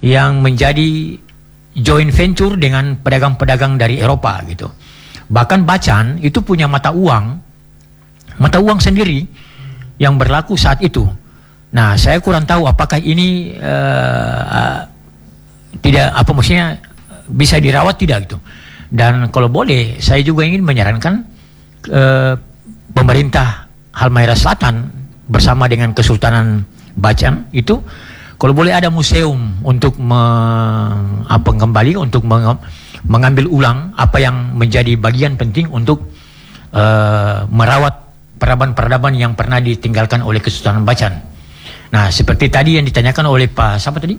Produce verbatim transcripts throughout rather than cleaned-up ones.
yang menjadi joint venture dengan pedagang-pedagang dari Eropa gitu. Bahkan Bacan itu punya mata uang, mata uang sendiri yang berlaku saat itu. Nah, saya kurang tahu apakah ini uh, uh, tidak apa maksudnya bisa dirawat tidak gitu. Dan kalau boleh, saya juga ingin menyarankan uh, pemerintah Halmahera Selatan bersama dengan Kesultanan Bacan itu kalau boleh ada museum untuk meng, apa, kembali untuk meng, mengambil ulang apa yang menjadi bagian penting untuk uh, merawat peradaban-peradaban yang pernah ditinggalkan oleh Kesultanan Bacan. Nah, seperti tadi yang ditanyakan oleh Pak siapa tadi?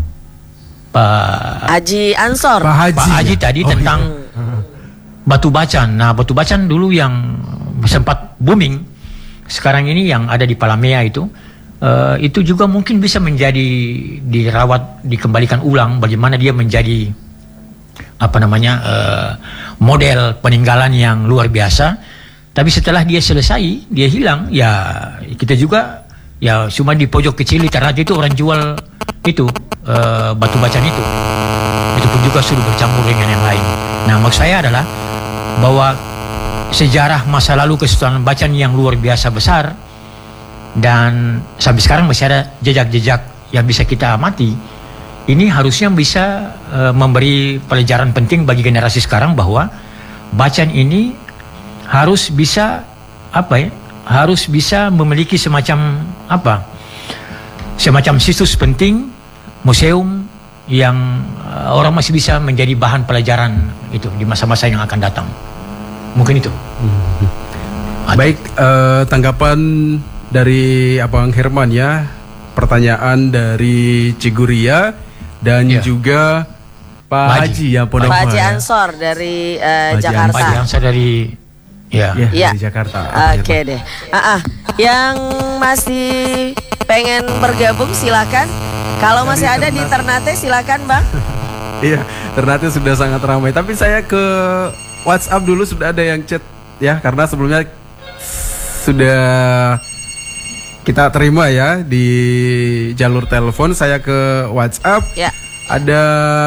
Pak Haji Ansor. Pak Haji, Pak Haji tadi oh, tentang iya. Batu Bacan. Nah, Batu Bacan dulu yang sempat booming, sekarang ini yang ada di Palamea itu, uh, itu juga mungkin bisa menjadi dirawat, dikembalikan ulang, bagaimana dia menjadi apa namanya uh, model peninggalan yang luar biasa. Tapi setelah dia selesai, dia hilang, ya kita juga ya cuma di pojok kecil karena itu orang jual itu uh, Batu Bacan itu. Itu pun juga sudah bercampur dengan yang lain. Nah, maksud saya adalah bahwa sejarah masa lalu Kesultanan Bacan yang luar biasa besar dan sampai sekarang masih ada jejak-jejak yang bisa kita amati. Ini harusnya bisa uh, memberi pelajaran penting bagi generasi sekarang bahwa Bacan ini harus bisa apa ya? Harus bisa memiliki semacam apa? Semacam situs penting, museum yang uh, orang masih bisa menjadi bahan pelajaran itu di masa-masa yang akan datang. Mungkin itu. Hmm. Baik, uh, tanggapan dari Abang Herman ya, pertanyaan dari Ciguria dan ya. juga Pak Haji, Haji ya, Pak Haji Ansor dari uh, Jakarta. Pak Haji Ansor dari ya, ya, ya. dari Jakarta. Oke okay deh. Ah, ah. Yang masih pengen bergabung silakan. Kalau masih ada di Ternate silakan, Bang. Iya, Ternate sudah sangat ramai. Tapi saya ke WhatsApp dulu, sudah ada yang chat ya, karena sebelumnya sudah kita terima ya di jalur telepon. Saya ke WhatsApp. Ya. Ada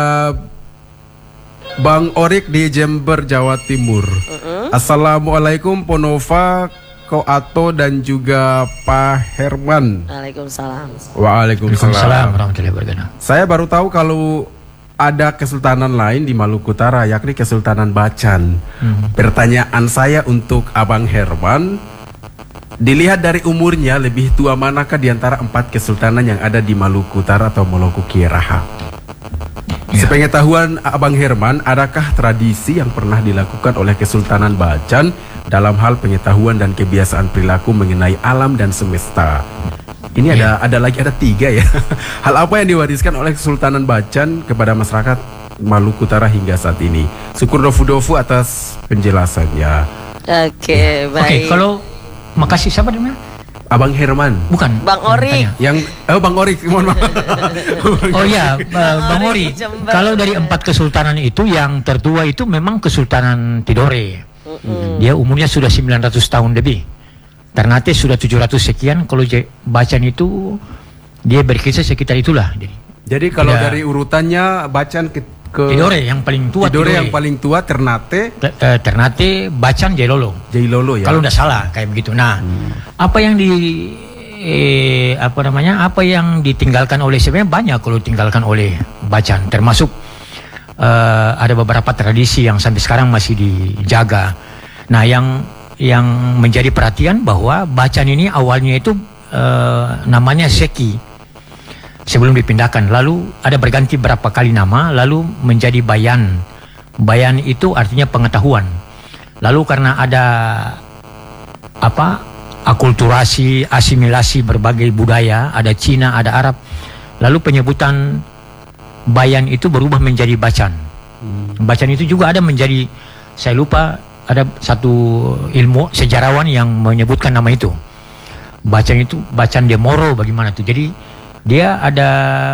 Bang Orik di Jember, Jawa Timur. Uh-uh. Assalamualaikum Ponova, Ko Ato dan juga Pak Herman. Waalaikumsalam. Waalaikumsalam. Warahmatullahi wabarakatuh. Saya baru tahu kalau ada kesultanan lain di Maluku Utara, yakni Kesultanan Bacan. Hmm. Pertanyaan saya untuk Abang Herman, dilihat dari umurnya, lebih tua manakah di antara empat kesultanan yang ada di Maluku Utara atau Maluku Kieraha? Ya. Sepengetahuan Abang Herman, adakah tradisi yang pernah dilakukan oleh Kesultanan Bacan dalam hal pengetahuan dan kebiasaan perilaku mengenai alam dan semesta? Ini ya. ada ada lagi ada tiga ya. Hal apa yang diwariskan oleh Kesultanan Bacan kepada masyarakat Maluku Utara hingga saat ini? Syukur dofu-dofu atas penjelasannya. Oke, ya. baik. Oke, kalau makasih siapa namanya? Abang Herman. Bukan. Bang Orik. Yang oh Bang Orik, mohon maaf. Oh iya, Bang Orik. Kalau dari empat kesultanan itu yang tertua itu memang Kesultanan Tidore. Mm-hmm. Dia umurnya sudah sembilan ratus tahun lebih. Ternate sudah tujuh ratus sekian. Kalau Bacan itu dia berkisar sekitar itulah. Jadi, Jadi kalau tidak, dari urutannya Bacan ke, ke Tidore yang paling tua. Tidore, Tidore yang paling tua, Ternate, uh, Ternate, Bacan, Jailolo. Jailolo ya. Kalau tidak salah kayak begitu. Nah, hmm. apa yang di eh, apa namanya? Apa yang ditinggalkan oleh sebenarnya banyak kalau ditinggalkan oleh Bacan, termasuk uh, ada beberapa tradisi yang sampai sekarang masih dijaga. Nah, yang yang menjadi perhatian bahwa Bacan ini awalnya itu uh, namanya Seki sebelum dipindahkan, lalu ada berganti berapa kali nama, lalu menjadi Bayan. Bayan itu artinya pengetahuan. Lalu karena ada apa akulturasi, asimilasi berbagai budaya, ada Cina, ada Arab, lalu penyebutan Bayan itu berubah menjadi Bacan. hmm. Bacan itu juga ada menjadi, saya lupa, ada satu ilmu sejarawan yang menyebutkan nama itu. Bacan itu Bacan de Moro bagaimana tuh. Jadi dia ada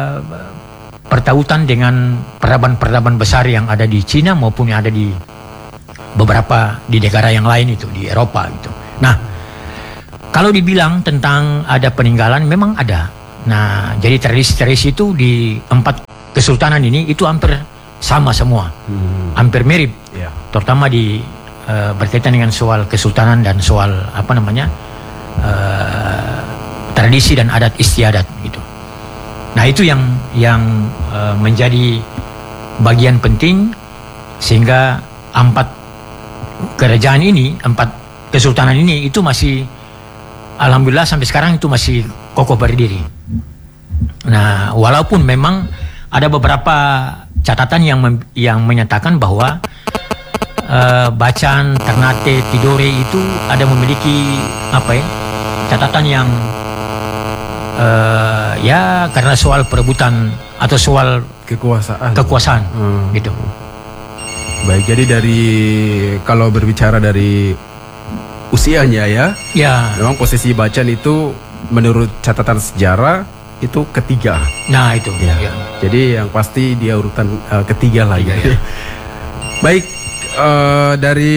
pertautan dengan peradaban-peradaban besar yang ada di Cina maupun yang ada di beberapa di negara yang lain itu di Eropa gitu. Nah, kalau dibilang tentang ada peninggalan memang ada. Nah, jadi tradisi-tradisi itu di empat kesultanan ini itu hampir sama semua, hmm. hampir mirip, yeah. terutama di uh, berkaitan dengan soal kesultanan dan soal apa namanya uh, tradisi dan adat istiadat gitu. Nah itu yang yang uh, menjadi bagian penting sehingga empat kerajaan ini, empat kesultanan ini itu masih alhamdulillah sampai sekarang itu masih kokoh berdiri. Nah walaupun memang ada beberapa catatan yang mem yang menyatakan bahwa uh, Bacan, Ternate, Tidore itu ada memiliki apa ya catatan yang uh, ya karena soal perebutan atau soal kekuasaan kekuasaan hmm. gitu. Baik, jadi dari kalau berbicara dari usianya ya, ya memang posisi Bacan itu menurut catatan sejarah itu ketiga. Nah itu ya. Ya. Jadi yang pasti dia urutan uh, ketiga lagi. Ya. Baik, uh, dari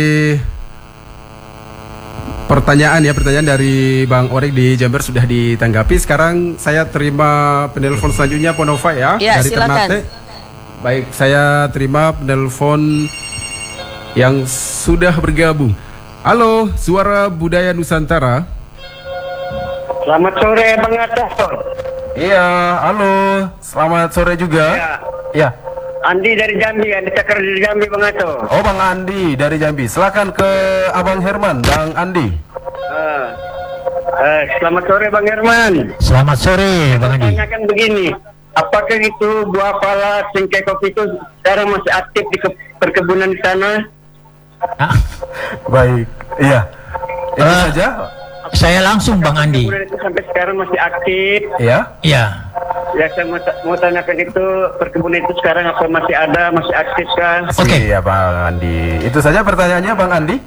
pertanyaan ya pertanyaan dari Bang Orik di Jember sudah ditanggapi. Sekarang saya terima penelpon selanjutnya Ponova ya, ya dari silakan. Ternate. Baik, saya terima penelpon yang sudah bergabung. Halo, Suara Budaya Nusantara. Selamat sore Bang Ato. Iya, halo. Selamat sore juga. Ya. Ya. Andi dari Jambi, Andi Cakar dari Jambi Bang Ato. Oh, Bang Andi dari Jambi. Silakan ke Abang Herman, Bang Andi. Uh, uh, selamat sore Bang Herman. Selamat sore Bang Andi. Tanyakan begini, apakah itu buah pala singkekop itu sekarang masih aktif di perkebunan di sana? Ah. Baik, iya. Itu uh, saja. Saya langsung Bang Andi. Itu sampai sekarang masih aktif. Iya. Iya. Ya saya mau, mau tanyakan itu perkebunan itu sekarang apa masih ada, masih aktif kan? Oke. Okay. Iya Bang Andi. Itu saja pertanyaannya Bang Andi.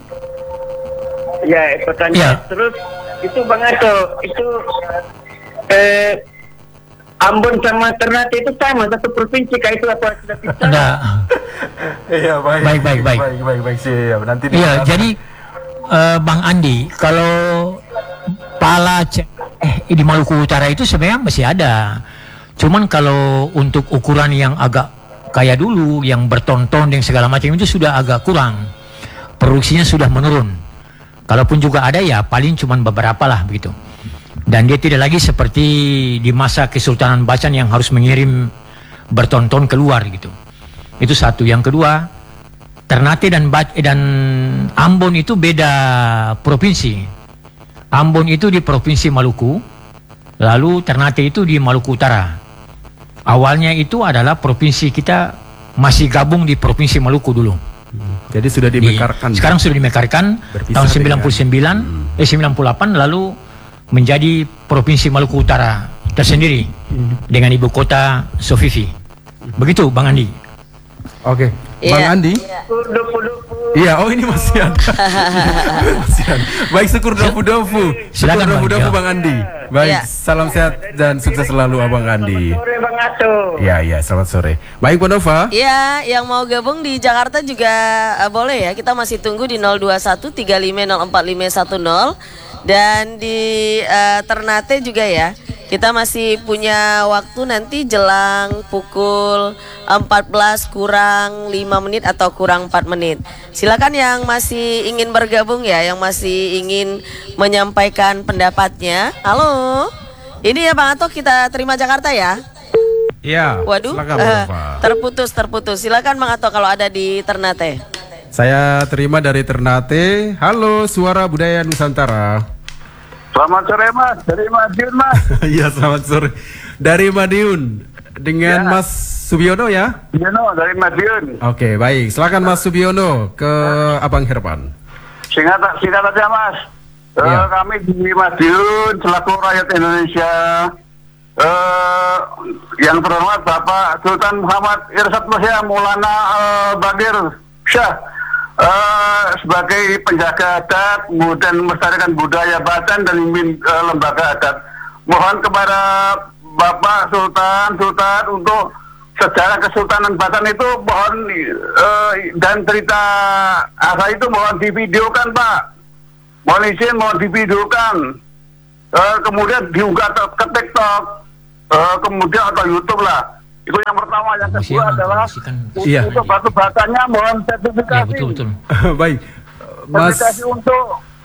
Ya pertanyaan ya. Terus itu Bang Ato itu eh, Ambon sama Ternate itu sama satu provinsi kah itu apa sudah pisah? Enggak. Iya baik. Baik baik baik. Baik baik baik siap. Nanti. Iya jadi uh, Bang Andi kalau pala eh, di Maluku Utara itu sebenarnya masih ada. Cuman kalau untuk ukuran yang agak kayak dulu, yang berton-ton dan segala macam itu sudah agak kurang. Produksinya sudah menurun. Kalaupun juga ada ya paling cuman beberapa lah begitu. Dan dia tidak lagi seperti di masa Kesultanan Bacan yang harus mengirim berton-ton keluar gitu. Itu satu. Yang kedua, Ternate dan Bac dan Ambon itu beda provinsi. Ambon itu di Provinsi Maluku, lalu Ternate itu di Maluku Utara. Awalnya itu adalah provinsi kita masih gabung di Provinsi Maluku dulu. Hmm. Jadi sudah dimekarkan. Di, sekarang sudah dimekarkan tahun sembilan puluh sembilan, hmm. eh sembilan puluh delapan lalu menjadi Provinsi Maluku Utara tersendiri hmm. dengan ibu kota Sofifi. Begitu Bang Andi. Oke, okay. Bang yeah. Andi. Iya, oh ini masih ada. Masih ada. Baik, syukur dofu-dofu. Silakan dofu-dofu Bang Andi. Baik, ya. Salam sehat dan sukses selalu Abang Andi. Selamat sore Bang Ato. Iya, iya, selamat sore. Baik, Bang Nova. Iya, yang mau gabung di Jakarta juga uh, boleh ya. Kita masih tunggu di nol dua satu tiga lima nol empat lima satu nol. Dan di uh, Ternate juga ya. Kita masih punya waktu nanti jelang pukul empat belas kurang lima menit atau kurang empat menit. Silakan yang masih ingin bergabung ya, yang masih ingin menyampaikan pendapatnya. Halo, ini ya Bang Ato, kita terima Jakarta ya. Iya. Waduh, silakan, uh, terputus terputus. Silakan Bang Ato kalau ada di Ternate. Saya terima dari Ternate. Halo, Suara Budaya Nusantara. Selamat sore Mas, dari Madiun Mas. Iya, selamat sore. Dari Madiun dengan ya. Mas Subiono ya? Subiono dari Madiun. Oke, baik. Silakan Mas Subiono ke ya. Abang Herman. Singkat singkat aja Mas. Ya. Uh, kami di Madiun selaku rakyat Indonesia. Uh, yang terhormat Bapak Sultan Muhammad Irsyad Muhya Maulana Al-Bagir Syah. Uh, sebagai penjaga adat dan melestarikan budaya Bacan dan mimpin uh, lembaga adat, mohon kepada Bapak Sultan Sultan untuk sejarah Kesultanan Bacan itu mohon uh, dan cerita asal itu mohon divideokan Pak, mohon izin mohon divideokan, uh, kemudian diunggah ke TikTok, uh, kemudian atau YouTube lah, itu yang pertama, yang Museum kedua adalah mempromosikan untuk Iya. batu batanya mohon Ya, sertifikasi. betul betul. Baik, Mas. Sertifikasi untuk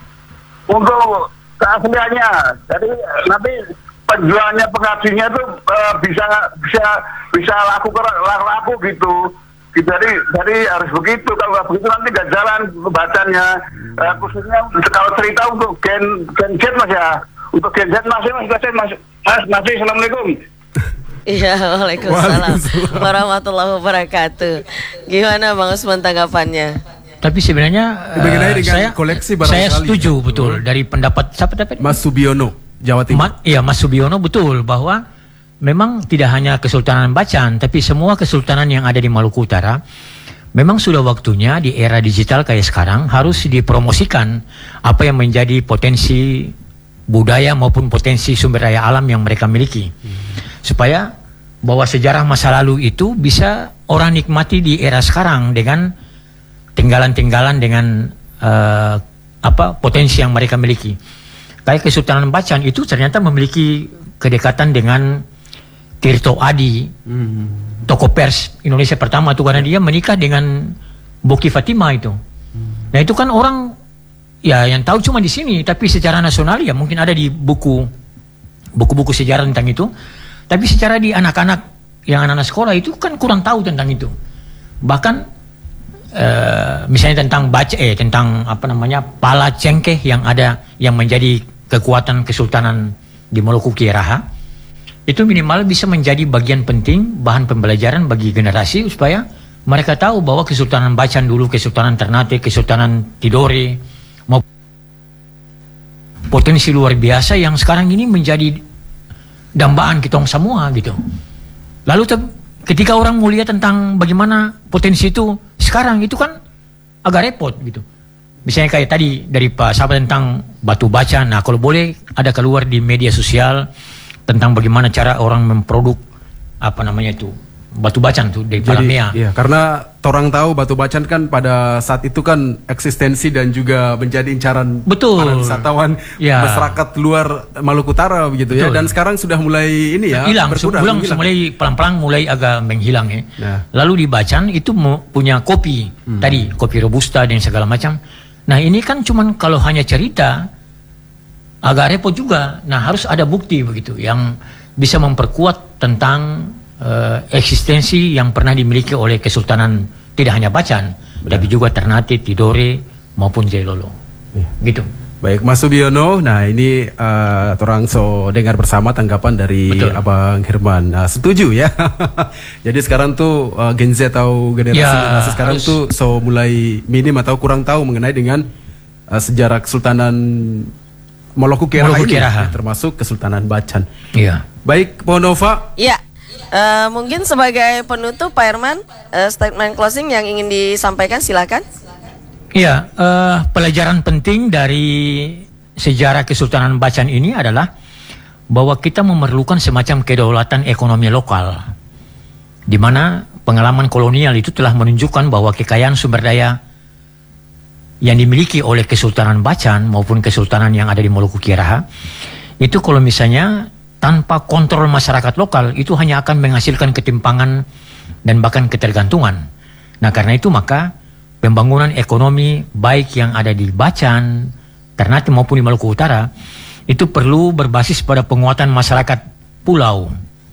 untuk keasliannya. Jadi nanti penjualnya pengajinya itu eh, bisa bisa bisa laku laku, laku gitu. Jadi jadi harus begitu. Kalau nggak begitu nanti nggak jalan bacanya. Eh, khususnya kalau cerita untuk gen gen Z mas ya. Untuk gen Z masih mas mas mas mas masih. Assalamualaikum. Iya, waalaikumsalam Waalaikumsalam. warahmatullahi wabarakatuh. Gimana Bang Usman tanggapannya? Tapi sebenarnya Mengenai eh, dengan saya koleksi saya barangkali. setuju betul dari pendapat siapa tadi? Mas Subiono, Jawa Timur. Ma, iya Mas Subiono betul bahwa memang tidak hanya Kesultanan Bacan tapi semua kesultanan yang ada di Maluku Utara memang sudah waktunya di era digital kayak sekarang harus dipromosikan apa yang menjadi potensi budaya maupun potensi sumber daya alam yang mereka miliki. Hmm. Supaya bahwa sejarah masa lalu itu bisa orang nikmati di era sekarang dengan tinggalan-tinggalan dengan uh, apa potensi yang mereka miliki. Kayak Kesultanan Bacan itu ternyata memiliki kedekatan dengan Tirto Adi, hmm. tokoh pers Indonesia pertama itu karena dia menikah dengan Boki Fatima itu. Hmm. Nah itu kan orang ya yang tahu cuma di sini, tapi secara nasional ya mungkin ada di buku buku-buku sejarah tentang itu. Tapi secara di anak-anak yang anak-anak sekolah itu kan kurang tahu tentang itu. Bahkan uh, misalnya tentang baca eh tentang apa namanya pala cengkeh yang ada yang menjadi kekuatan kesultanan di Maluku Kiaraha itu minimal bisa menjadi bagian penting bahan pembelajaran bagi generasi supaya mereka tahu bahwa Kesultanan Bacan dulu, Kesultanan Ternate, Kesultanan Tidore mau potensi luar biasa yang sekarang ini menjadi dambaan kitong semua gitu. Lalu ketika orang mau lihat tentang bagaimana potensi itu sekarang itu kan agak repot gitu. Misalnya kayak tadi dari Pak Sahabat tentang batu bacan. Nah kalau boleh ada keluar di media sosial tentang bagaimana cara orang memproduk apa namanya itu batu bacan tuh dari Palamea. Iya, karena orang tahu batu bacan kan pada saat itu kan eksistensi dan juga menjadi incaran Betul. para wisatawan Ya. masyarakat luar Maluku Utara begitu ya. Betul. Dan sekarang sudah mulai ini ya hilang, berkurang, hilang, hilang. mulai pelan-pelan mulai agak menghilang ya. Nah. Lalu di Bacan itu mu- punya kopi Hmm. tadi, kopi robusta dan segala macam. Nah ini kan cuman kalau hanya cerita agak repot juga. Nah harus ada bukti begitu yang bisa memperkuat tentang uh, eksistensi yang pernah dimiliki oleh Kesultanan tidak hanya Bacan, Benar. tapi juga Ternate, Tidore maupun Jailolo. Iya. Gitu. Baik, Mas Subiono. Nah ini uh, orang so dengar bersama tanggapan dari Betul. Abang Herman. Nah, setuju ya. Jadi sekarang tuh uh, Gen Z atau generasi, Ya, generasi sekarang harus. tuh so mulai minim atau kurang tahu mengenai dengan uh, sejarah Kesultanan Maluku Kiaraha Maluku ini, Kiaraha. ya, termasuk Kesultanan Bacan. Iya. Baik, Ponova. Ya, eh, mungkin sebagai penutup Pak Herman, eh, statement closing yang ingin disampaikan silakan. Iya, eh, pelajaran penting dari sejarah Kesultanan Bacan ini adalah bahwa kita memerlukan semacam kedaulatan ekonomi lokal, di mana pengalaman kolonial itu telah menunjukkan bahwa kekayaan sumber daya yang dimiliki oleh Kesultanan Bacan maupun kesultanan yang ada di Maluku Kiaraha itu kalau misalnya tanpa kontrol masyarakat lokal itu hanya akan menghasilkan ketimpangan dan bahkan ketergantungan. Nah karena itu maka pembangunan ekonomi baik yang ada di Bacan, Ternate maupun di Maluku Utara itu perlu berbasis pada penguatan masyarakat pulau.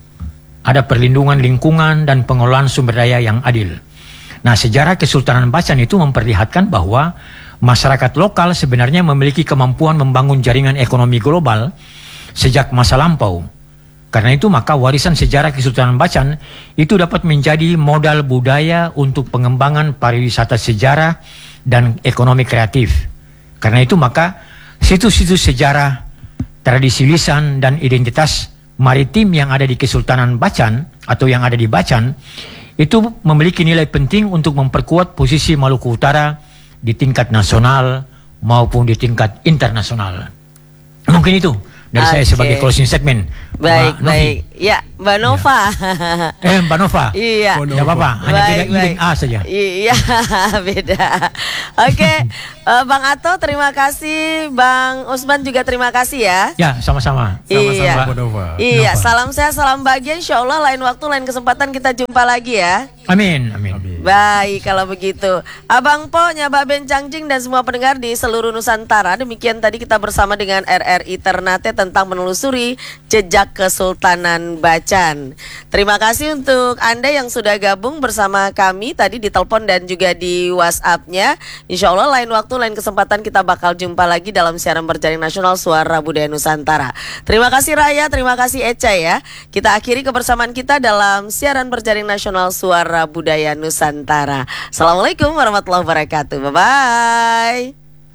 Ada perlindungan lingkungan dan pengelolaan sumber daya yang adil. Nah, sejarah Kesultanan Bacan itu memperlihatkan bahwa masyarakat lokal sebenarnya memiliki kemampuan membangun jaringan ekonomi global sejak masa lampau. Karena itu maka warisan sejarah Kesultanan Bacan itu dapat menjadi modal budaya untuk pengembangan pariwisata sejarah dan ekonomi kreatif. Karena itu maka situs-situs sejarah, tradisi lisan dan identitas maritim yang ada di Kesultanan Bacan atau yang ada di Bacan itu memiliki nilai penting untuk memperkuat posisi Maluku Utara di tingkat nasional maupun di tingkat internasional. Mungkin itu dari saya Oke. sebagai closing statement. Baik, Mbak Novi. baik. Ya, Mbak Nova. Eh, Mbak Nova. Iya. Tidak apa-apa, hanya Baik, beda I baik. dan A saja. Iya, beda. Oke, eh, Bang Ato terima kasih, Bang Usman juga terima kasih ya. Ya, sama-sama. Iya. Mbak Nova. Iya, Nova. salam sehat, salam bahagia. Insya Allah lain waktu, lain kesempatan kita jumpa lagi ya. Amin, amin. Baik, kalau begitu Abang Po, Nyaba Ben Cangjing dan semua pendengar di seluruh Nusantara. Demikian tadi kita bersama dengan R R I Ternate tentang menelusuri jejak Kesultanan Bacan. Terima kasih untuk Anda yang sudah gabung bersama kami tadi di telepon dan juga di WhatsApp-nya. Insya Allah lain waktu, lain kesempatan kita bakal jumpa lagi dalam siaran berjaring nasional Suara Budaya Nusantara. Terima kasih Raya, terima kasih Eca ya. Kita akhiri kebersamaan kita dalam siaran berjaring nasional Suara Budaya Nusantara. Assalamualaikum warahmatullahi wabarakatuh. Bye-bye.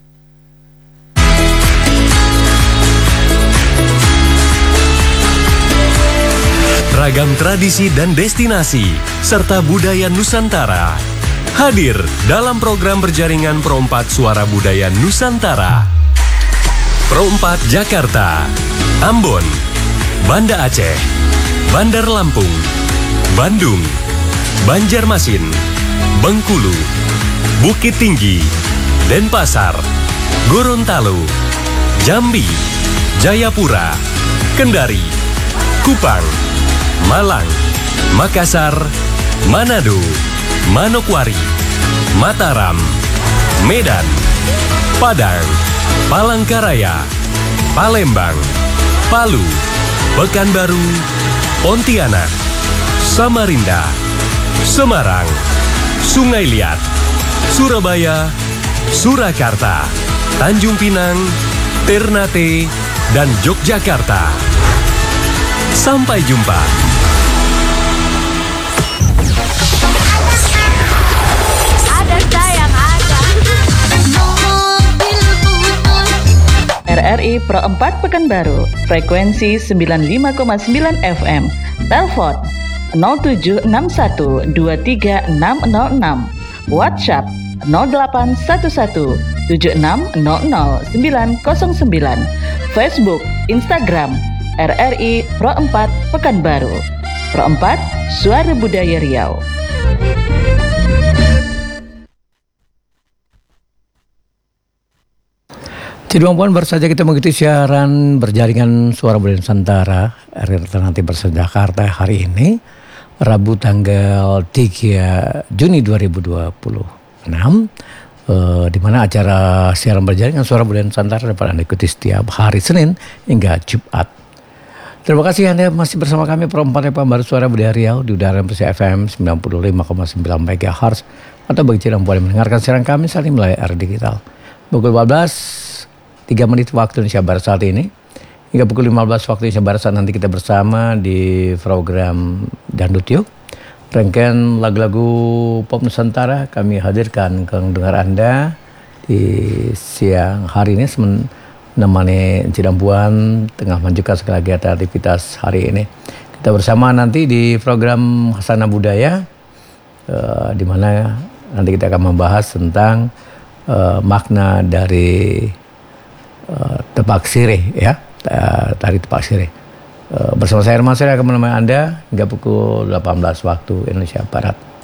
Ragam tradisi dan destinasi serta budaya Nusantara hadir dalam program berjaringan Pro empat Suara Budaya Nusantara. Pro empat Jakarta, Ambon, Banda Aceh, Bandar Lampung, Bandung, Banjarmasin, Bengkulu, Bukit Tinggi, Denpasar, Gorontalo, Jambi, Jayapura, Kendari, Kupang, Malang, Makassar, Manado, Manokwari, Mataram, Medan, Padang, Palangkaraya, Palembang, Palu, Pekanbaru, Pontianak, Samarinda, Semarang, Sungai Liat, Surabaya, Surakarta, Tanjung Pinang, Ternate, dan Yogyakarta. Sampai jumpa. Ada sayang ada. R R I Pro empat Pekanbaru, frekuensi sembilan puluh lima koma sembilan F M. Telepon nol tujuh enam satu dua tiga enam nol enam. WhatsApp nol delapan satu satu tujuh enam nol nol sembilan nol sembilan. Facebook, Instagram R R I Pro empat Pekanbaru. Pro empat Suara Budaya Riau. Jadi Puan, baru saja kita mengikuti siaran berjaringan Suara Budaya Nusantara R R I Ternate Bersama Jakarta hari ini, Rabu tanggal tiga Juni dua ribu dua puluh enam, eh, di mana acara siaran berjaringan Suara Budaya Nusantara dapat Anda ikuti setiap hari Senin hingga Jumat. Terima kasih Anda masih bersama kami Pro empat Pekanbaru Suara Budaya Riau di udara P C F M sembilan puluh lima koma sembilan megahertz, atau bagi yang boleh mendengarkan siaran kami saat ini melalui R Digital. Pukul empat belas tiga menit waktu Indonesia Barat saat ini hingga pukul lima belas waktu Indonesia Barat saat nanti kita bersama di program Dangdut Yuk. Rangkaian lagu-lagu pop Nusantara kami hadirkan ke dengar Anda di siang hari ini menemani Cidam Puan tengah melanjutkan segala kegiatan aktivitas hari ini. Kita bersama nanti di program Hasanah Budaya, uh, di mana nanti kita akan membahas tentang uh, makna dari Uh, tepak sirih ya, uh, tari tepak sirih. Uh, bersama saya Herman, saya akan menemani Anda hingga pukul delapan belas waktu Indonesia Barat.